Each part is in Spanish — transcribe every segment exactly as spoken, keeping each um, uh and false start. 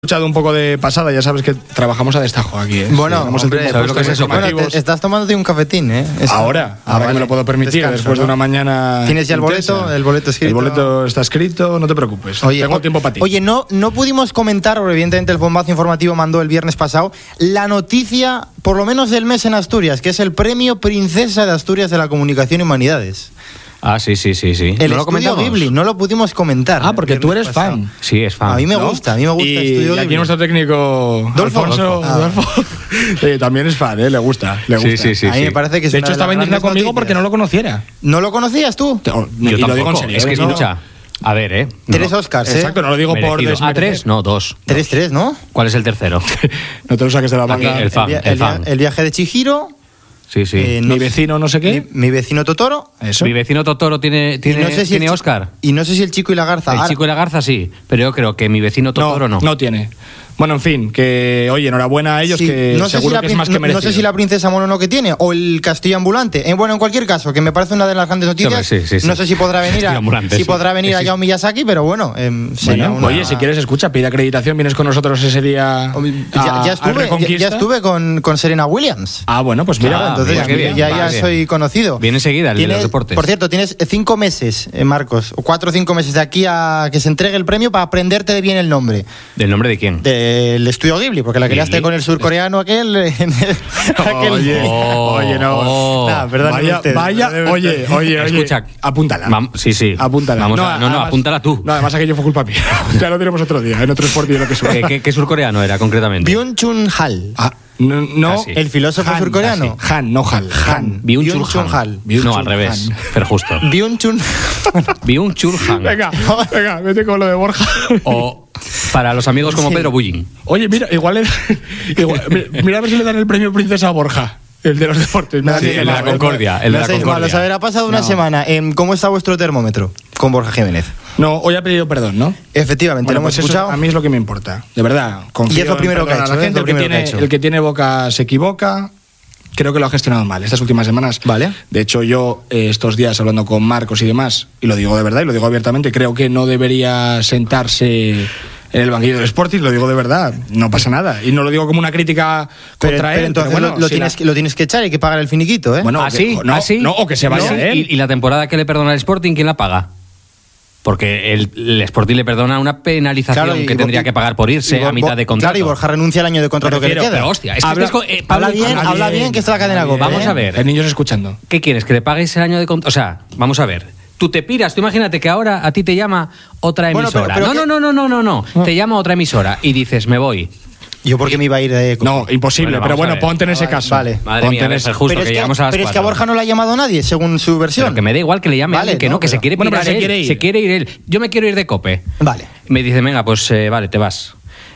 escuchado un poco de pasada, ya sabes que trabajamos a destajo aquí, ¿eh? Bueno, Tenemos hombre, el ¿sabes lo que es eso? Bueno, te, estás tomándote un cafetín, ¿eh? Eso. Ahora, Ah, ahora vale. que me lo puedo permitir, Descanso, después ¿no? de una mañana. ¿Tienes ya el intensa. boleto? El boleto escrito. El boleto está escrito, no te preocupes. Oye, Tengo o- tiempo para ti. Oye, no, no pudimos comentar, porque evidentemente el bombazo informativo mandó el viernes pasado, la noticia, por lo menos del mes en Asturias, que es el premio Princesa de Asturias de la Comunicación y Humanidades. Ah, sí, sí, sí, sí. El ¿No lo estudio comentamos? Ghibli, no lo pudimos comentar. Ah, porque el tú viernes eres pasado. fan. Sí, es fan. A mí me ¿no? gusta, a mí me gusta y, el estudio y aquí Ghibli. nuestro técnico Dolfo. Alfonso Dolfo. Dolfo, eh, también es fan, ¿eh? Le gusta, le Sí, gusta. sí, sí. a mí me parece que es De una hecho, estaba las indignado grandes conmigo porque no lo conociera. ¿No lo conocías tú? Te- Yo y lo digo en tampoco. serio. Es que ¿eh? No- escucha. A ver, ¿eh? Tres No. Oscars, ¿eh? Exacto, no lo digo por Merecido. desmerecer. ¿A tres? No, dos. Tres, tres, ¿no? ¿Cuál es el tercero? No te lo saques de la Aquí, manga. el fan, via- el via- fan. el viaje de Chihiro. Sí, sí. eh, Mi no- vecino no sé qué. Mi, mi vecino Totoro. Eso. Mi vecino Totoro tiene, Y tiene, no sé si tiene el chi- Oscar. Y no sé si el chico y la garza. El Ahora- chico y la garza sí, pero yo creo que mi vecino Totoro no. no tiene. Bueno, en fin, que oye, enhorabuena a ellos, Sí, que no sé, si seguro la, que es prin- más que no- merecido. no sé si la princesa Mononoke tiene o el castillo ambulante. Eh, bueno, en cualquier caso, que me parece una de las grandes noticias. Sí, sí, sí. No sé si podrá venir a, Castillo ambulante, si sí. podrá venir a Sí. Hayao Miyazaki, pero bueno, eh, sería Bueno, una- oye, si quieres, escucha, pide acreditación, vienes con nosotros ese día. ya, a- ya al estuve, ya, Reconquista. ya estuve con, con Serena Williams. Ah, bueno, pues mira, Ah, Entonces mira qué bien, ya, ya vale. soy conocido. Viene enseguida el de Tienes- los deportes. Por cierto, tienes cinco meses, eh, Marcos, o cuatro o cinco meses de aquí a que se entregue el premio para aprenderte bien el nombre ¿Del nombre de quién? del estudio Ghibli, porque la que Ghibli. liaste con el surcoreano aquel. en el- aquel- Oye, Oh, oye, no. oh. Nah, perdónenme Vaya, ustedes, vaya, perdónenme oye, ustedes. oye, oye. Escucha. Apúntala. Vam- sí, sí. Apúntala. Vamos a- no, no, además- apúntala tú. No, además aquello fue culpa mía. Ya lo tenemos otro día, en otro sport y en lo que ¿Qué, suena. qué- qué surcoreano era concretamente? Byung-Chun Hal. Ah, no, no. Casi. El filósofo Han, surcoreano. casi. Han, no Hal. Han. Byung-Chul Byung-Chul Han. Han. No, Byung-Chul al revés. Han. Pero justo. Byung-Chun. Byung-Chul Han. Venga, venga, vete con lo de Borja. O para los amigos como Sí. Pedro Bulling. Oye, mira, igual, le- igual mira, mira a ver si le dan el premio Princesa a Borja, el de los deportes. No, Mira, sí, sí, el de la no, Concordia. El de No la seáis Concordia. malos. A ver, ha pasado una No. semana. Em, ¿Cómo está vuestro termómetro con Borja Jiménez? No, hoy ha pedido perdón, ¿no? Efectivamente, Bueno, lo hemos pues eso escuchado. a mí es lo que me importa, de verdad. Confío Y es lo en primero que ha perdonar a hecho, la ¿eh? gente. Es lo El que, primero que ha tiene, hecho. el que tiene boca se equivoca. Creo que lo ha gestionado mal estas últimas semanas. Vale. De hecho, yo eh, estos días hablando con Marcos y demás, y lo digo de verdad y lo digo abiertamente, creo que no debería sentarse en el banquillo del Sporting, lo digo de verdad, no pasa nada. Y no lo digo como una crítica Pero, contra pero él. entonces pero bueno, lo, lo si tienes, la- que- lo tienes que echar y hay que pagar el finiquito, ¿eh? Bueno, ¿Ah, que- sí? no, ¿Ah, sí? no, o que se vaya ¿No? él. ¿Y, y la temporada que le perdona el Sporting, quién la paga? Porque el, el Sporting le perdona una penalización Claro, y- que tendría y- que pagar por irse y Bo- a mitad de contrato. Claro, y Borja renuncia al año de contrato Me que le refiero, queda. pero hostia, es que Habla- estáis con- eh, habla Pablo y bien, Pablo, habla bien, que está la cadena Habla bien. Cope, Vamos ¿eh? a ver. El niño está escuchando. ¿Qué quieres? ¿Que le pagues el año de contrato? O sea, vamos a ver. Tú te piras, tú imagínate que ahora a ti te llama otra Bueno, pero- emisora. pero no, que- no, no, no, no, no, no. Te llama otra emisora y dices, me voy. Yo porque me iba a ir de... No, imposible, Bueno, pero vamos a bueno, ver. ponte en Ah, ese vale, caso. vale. Madre Ponte mía, a en ver, ese- es justo pero es que que, llegamos a las pero es que a cuatro. Borja no le ha llamado nadie, según su versión. Pero que me da igual que le llame a Vale, alguien que no, no, que se pero- quiere Bueno, pirar pero se él, quiere ir. se quiere ir él. Yo me quiero ir de Cope. Vale. Me dice, venga, pues eh, vale, te vas.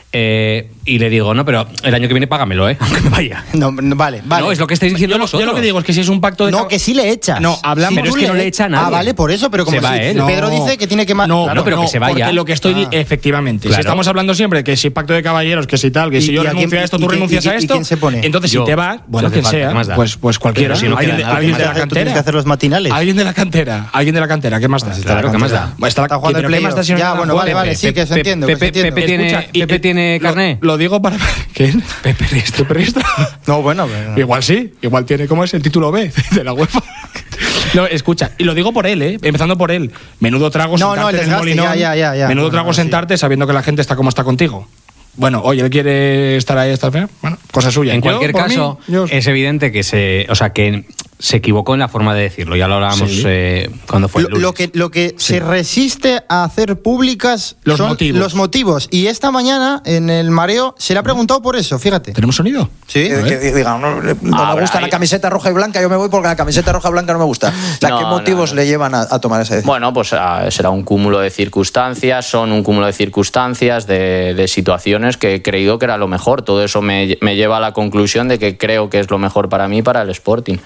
Eh, y le digo, no, pero el año que viene págamelo, ¿eh? Aunque me vaya. No, no, vale, vale. No, es lo que estáis diciendo Yo, lo- vosotros. yo lo que digo es que si es un pacto de... No, cab- que sí le echas. No, hablamos- Sí, Pero tú es que no le echa a nadie. Ah, vale, por eso, pero como Se va si él. Pedro No. dice que tiene que... ma- No, claro. no, pero que se vaya. Porque lo que estoy... Ah. Efectivamente. Claro. Si estamos hablando siempre que si pacto de caballeros, que si tal, que ¿Y- si yo y a renuncio quién- a esto, y tú quién- renuncias y- a y esto. quién se pone? Entonces, Yo. si te vas, bueno, hace quien falta, sea, ¿qué más da? pues, pues cualquiera. Pero si no alguien queda de, nada, alguien ¿qué de más la da? Tú tienes cantera. que hacer los matinales. Alguien de la cantera. Alguien de la cantera. ¿Qué más da? Claro, ¿qué más da? Está la- Está jugando ¿pero el qué más da playoff. si no Ya, gana bueno, juego? vale, vale, sí, que se entiende, que se Pepe, entiende. Pepe tiene, Escucha, y- Pepe y- tiene lo- carné. Lo digo para... ¿Quién? Pepe Riestra. ¿Pepe Riestra? No, bueno, pero- Igual sí, igual tiene, ¿cómo es? El título B de la UEFA. No, escucha, y lo digo por él, ¿eh? Empezando por él. Menudo trago No, sentarte no, el en el desgaste, Molinón. ya, ya, ya, ya. Menudo Bueno, trago sí. sentarte sabiendo que la gente está como está contigo. Bueno, oye, él quiere estar ahí, estar bien. Bueno, cosa suya. En Yo, cualquier por mí, caso, yo- es evidente que se, o sea, que se equivocó en la forma de decirlo. Ya lo hablábamos Sí. eh, cuando fue el Lo, lunes. lo que, lo que se resiste a hacer públicas Los son motivos. los motivos. Y esta mañana, en el mareo, se le ha preguntado por eso, fíjate. ¿Tenemos sonido? Sí. Que, que digan, no, no Habrá me gusta ahí- la camiseta roja y blanca, yo me voy porque la camiseta roja y blanca no me gusta. O sea, No, ¿qué no, motivos no. le llevan a, a tomar esa decisión? Bueno, pues ah, será un cúmulo de circunstancias, son un cúmulo de circunstancias, de, de situaciones que he creído que era lo mejor. Todo eso me, me lleva a la conclusión de que creo que es lo mejor para mí y para el Sporting. Entiendo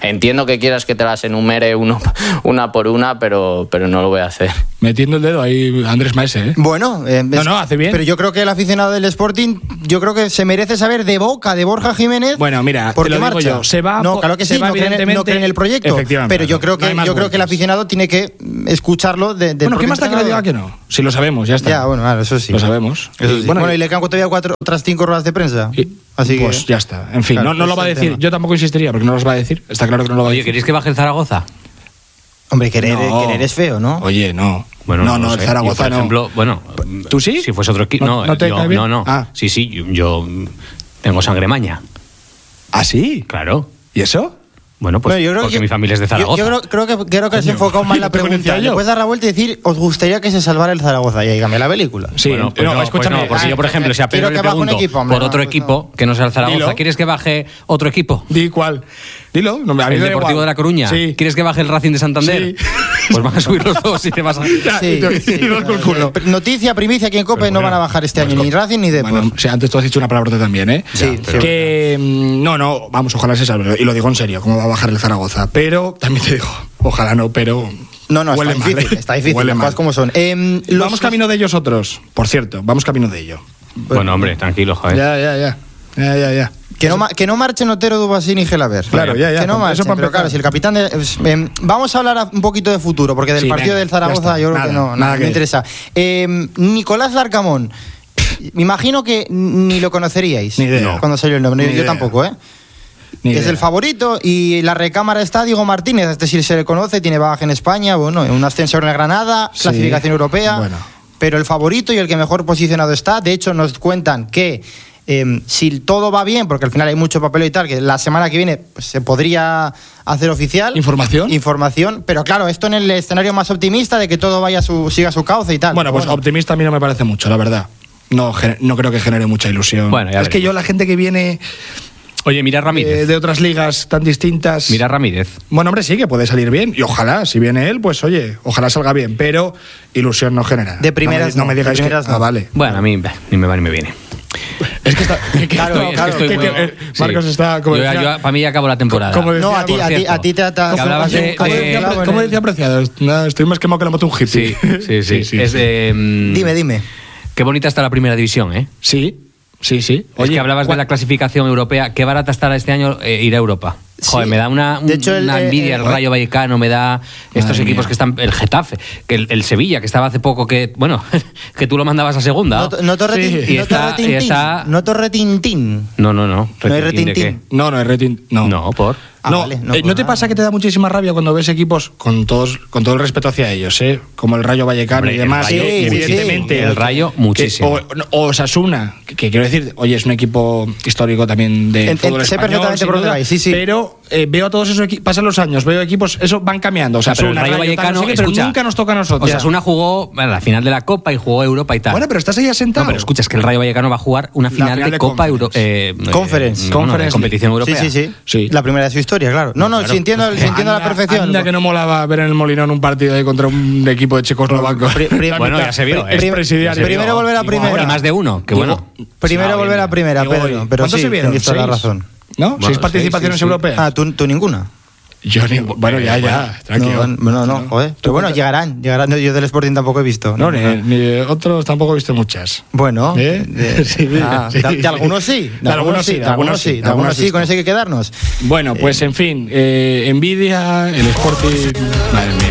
que quieras que te las enumere uno, una por una, pero, pero no lo voy a hacer. Metiendo el dedo ahí Andrés Maese, ¿eh? Bueno, eh, No, no, hace bien. Pero yo creo que el aficionado del Sporting, yo creo que se merece saber de boca de Borja Jiménez. Bueno, mira, ¿por te qué lo digo marcha? yo, se va No, po- claro que se sí, va no creen, no evidentemente- creen en el proyecto. Efectivamente, Pero yo no, creo que no hay más yo creo que el vueltas. aficionado tiene que escucharlo de, del Bueno, ¿qué propio más da que le diga entrenador. que no? Si lo sabemos, ya está. Ya, bueno, claro, eso sí. Lo sabemos. Eso Y sí. bueno, Bueno, y le quedan todavía cuatro, otras cinco ruedas de prensa. y- Así pues que, ya está. En fin, Claro, no, no lo ese va a es el decir. tema. Yo tampoco insistiría, porque no los va a decir. Está claro que no lo va a Oye, decir. ¿queréis que baje el Zaragoza? hombre, querer, No. querer es feo, ¿no? Oye, no. Bueno, no, no, no, lo el sé. Zaragoza Yo, por no. ejemplo, bueno, ¿Tú sí? Si fuese otro equipo, ¿No- no, no te yo- cae bien? no, no. Ah. Sí, sí, yo, yo tengo sangre maña, ¿Ah, sí? claro. ¿Y eso? Bueno, pues Bueno, yo creo porque que- mi familia es de yo- Zaragoza. Yo, creo, creo que, creo que has enfocado mal la ¿te conocía pregunta. yo? Le puedes dar la vuelta y decir, ¿os gustaría que se salvara el Zaragoza? Y ahí cambia la película. Sí, Bueno, pues no, no, escúchame. pues no, porque ah, yo, por ejemplo, si a quiero Pedro le que baje un pregunto equipo, hombre, por no, otro pues equipo que no sea el Zaragoza, Dilo. ¿quieres que baje otro equipo? Di cuál. Dilo. No, a mí ¿El me da Deportivo igual. de La Coruña? Sí. ¿Quieres que baje el Racing de Santander? Sí. Pues van a subir los dos y te vas a... Ya, Sí, y te- sí, y los claro. con culo. Noticia, primicia, aquí en Cope Pero no bueno, van a bajar este año ni Racing ni Depor. Bueno, o sea, antes tú has dicho una palabra también, ¿eh? Sí, Ya, sí, que mm, no, no, vamos, ojalá se salve. Y lo digo en serio, ¿cómo va a bajar el Zaragoza? Pero también te digo, ojalá no, pero No, no, huele está mal, difícil, ¿eh? está difícil, Huele las mal. cosas como son. Em, los- Vamos camino de ellos otros, por cierto, vamos camino de ello. Bueno, hombre, tranquilo, joder. Ya, ya, ya. Ya, ya, ya. Que no, ma- que no marchen Otero, Dubasín y Gelaber. Claro, ya, ya, Que no eso marchen, para pero empezar. claro, si el capitán... de- es- em, vamos a hablar a- un poquito de futuro, porque del Sí, partido venga, del ya Zaragoza está. yo creo Nada, que no, nada nada, que me decir. interesa. Em, Nicolás Larcamón, me imagino que ni lo conoceríais Ni idea. cuando salió el nombre. Ni Yo idea. tampoco, ¿eh? Ni Es idea. el favorito y la recámara está Diego Martínez, este sí se le conoce, tiene bagaje en España, bueno, un ascensor en el Granada, Sí, clasificación europea, bueno. pero el favorito y el que mejor posicionado está, de hecho nos cuentan que eh, si todo va bien, porque al final hay mucho papel y tal, que la semana que viene pues, se podría hacer oficial. ¿Información? Información, pero claro, esto en el escenario más optimista de que todo vaya a su, siga su cauce y tal. Bueno, pues Bueno, optimista a mí no me parece mucho, la verdad. No, gen- no creo que genere mucha ilusión. Bueno, ya es que veremos. yo, la gente que viene Oye, mira eh, Ramírez. de otras ligas tan distintas. Mira Ramírez. Bueno, hombre, sí, que puede salir bien. Y ojalá, si viene él, pues oye, ojalá salga bien. Pero ilusión no genera. De primeras No me, no me no, de digáis que. primeras no. Ah, vale. Bueno, a mí bah, ni me va ni me viene. Es que está. que- que- Claro, no, es que claro, estoy que- muy- que, eh, sí. Marcos está. Como Yo- decía- yo- para mí ya acabó la temporada. como decía- no, a ti, por a ti, cierto, a ti te atas. que hablabas de- ¿Cómo de- decía, clavo en cómo el- decía Preciado? Nada, estoy más quemado que la moto un hippie. Sí, sí, sí. Es de, mm, Dime, dime. Qué bonita está la primera división, ¿eh? Sí, sí, sí. Oye, que hablabas de ¿cuál- la clasificación europea. Qué barata estará este año eh, ir a Europa. Joder, Sí. me da una, De hecho, el- una envidia eh, el Rayo Vallecano, me da estos Madre equipos mía. que están. El Getafe, que el, el Sevilla, que estaba hace poco que. Bueno, que tú lo mandabas a segunda. No, to- no torretin- Sí. Y no está- torretintín, y está- no torretintín. No, no, no. No hay ¿Retintín de qué? retintín. No, no, es rating. No. No, por. Ah, no, vale, eh, no, no, pues te nada. pasa que te da muchísima rabia cuando ves equipos con todos con todo el respeto hacia ellos, ¿eh? Como el Rayo Vallecano Hombre, y el demás, Rayo, que sí, evidentemente sí. El Rayo, que- muchísimo. o, o Osasuna, que, que quiero decir, oye, es un equipo histórico también de En- fútbol en- sé español, perfectamente sin por dónde duda, vais, sí, sí. pero eh, veo a todos esos equipos, pasan los años, veo equipos, eso van cambiando, o sea, Pero el Rayo Rayo, tal, Vallecano, no sé qué, pero escucha, nunca nos toca a nosotros. Osasuna jugó bueno, la final de la Copa y jugó Europa y tal. Bueno, pero estás ahí asentado. No, pero escucha, es que el Rayo Vallecano va a jugar una final, final de, de Copa Euro, Conference. eh, Conference. eh, no, no, de Conference competición Sí, europea. sí, sí, Sí. La primera de su historia, claro. No, no, Claro. si entiendo, si entiendo a la Anda- perfección. anda que no molaba ver en el Molinón un partido ahí contra un equipo de checoslovacos. Pri- pri- Bueno, ya se vio, pri- eh. pri- Expresidiario. Ya se vio. Primero volver a Digo, primera. ahora, y más de uno, que bueno. Primero Sí, va volver bien. a primera, Digo, Pedro. oye, Pero ¿cuántos sí, se vieron? tienes toda la ¿Seis? razón. ¿No? Bueno, ¿Seis participaciones sí, sí. europeas? Ah, ¿tú, tú ninguna. Yo ni, bueno, ya, ya, tranquilo. No, no, no, joder. Pero bueno, llegarán, llegarán. Yo del Sporting tampoco he visto. No, ni, ni otros tampoco he visto muchas. Bueno, ¿Eh? de, Sí, ah, sí. de- de algunos sí, de algunos sí, de algunos sí, de algunos sí, con ese hay que quedarnos. Bueno, pues en fin, eh, envidia, el Sporting. Madre mía.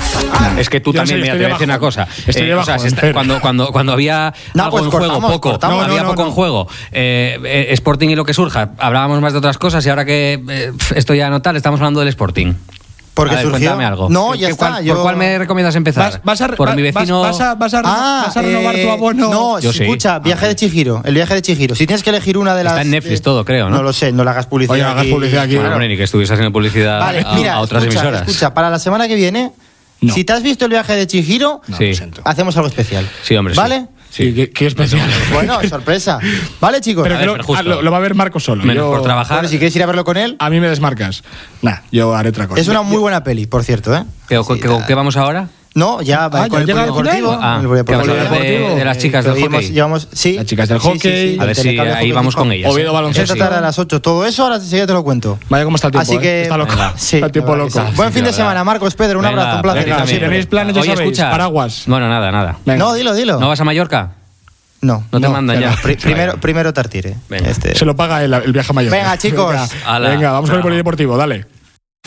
Es que tú Yo también, sé, mira, estoy te voy a de decir una bajón. cosa. Estoy de o sea, bajón, se está- cero. cuando, cuando, cuando había No, algo pues en juego, cortamos, poco, cortamos. había No, no, poco no. en juego, eh, eh, Sporting y lo que surja, hablábamos más de otras cosas y ahora que eh, esto ya no tal, estamos hablando del Sporting. Porque A ver, surgió. cuéntame algo. No, ¿Qué- ya qué- está. cuál- yo- ¿Por cuál me recomiendas empezar? ¿Vas, vas a, ¿Por vas- mi vecino? vas, vas a, vas a- Ah, vas a renovar eh, tu abono? No, Yo sí. escucha, viaje de Chihiro, el viaje de Chihiro. Si tienes que elegir una de las. Está en Netflix eh, todo, creo, ¿no? No lo sé, no le hagas publicidad. Oye, no hagas aquí. publicidad aquí. Bueno, Claro. hombre, ni que estuviese haciendo publicidad Vale, a, mira, a otras escucha, emisoras. escucha, para la semana que viene, No. si te has visto el viaje de Chihiro, Sí. lo siento. hacemos algo especial. Sí, hombre, sí. ¿Vale? Sí, qué, qué especial. Bueno, sorpresa. ¿Vale, chicos? Pero A que ver, lo, pero justo. ah, lo, lo va a ver Marco solo. Menos Yo- por trabajar. Bueno, si quieres ir a verlo con él, A mí me desmarcas. Nah, yo haré otra cosa. es una muy buena peli, por cierto, ¿eh? ¿Qué, Sí, qué- la- qué vamos ahora? No, ya va Ah, con ¿ya el llega al polideportivo. final? Ah, el ¿qué vas a hablar de, polideportivo. de las chicas del Llevamos- hockey? llevamos- sí. Las chicas del Sí, sí, hockey. sí, A ver del si telecable ahí Hockey vamos con Gijón. ellas. Oviedo ¿eh? baloncesto. Esta tarde a las ocho. Todo eso ahora enseguida te lo cuento. Vaya cómo está el tiempo. Así ¿eh? que Está loco. sí, Está el tiempo la verdad loco. que sí. Buen fin de Sí, la semana, verdad. Marcos, Pedro, un Venga, abrazo, un placer. Venga, también. si tenéis planes, ya Oye, sabéis, escucha. paraguas. Bueno, nada, nada. Venga. No, dilo, dilo. ¿No vas a Mallorca? No. No te mandan ya. Pri- primero, primero Tartire. Venga. Este. Se lo paga el, el viaje mayor. Venga, chicos. Venga, Ala. venga, vamos con el Chao. polideportivo, dale.